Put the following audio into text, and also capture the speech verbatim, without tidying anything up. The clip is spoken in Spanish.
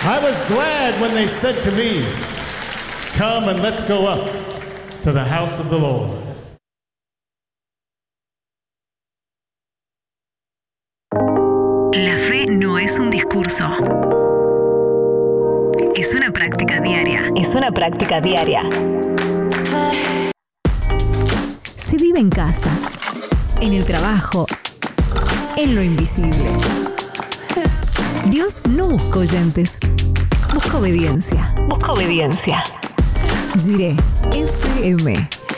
I was glad when they said to me, "Come and let's go up to the house of the Lord." La fe no es un discurso. Es una práctica diaria. Es una práctica diaria. Se vive en casa, en el trabajo, en lo invisible. Dios no busca oyentes, busca obediencia. Busca obediencia. Jiré F M.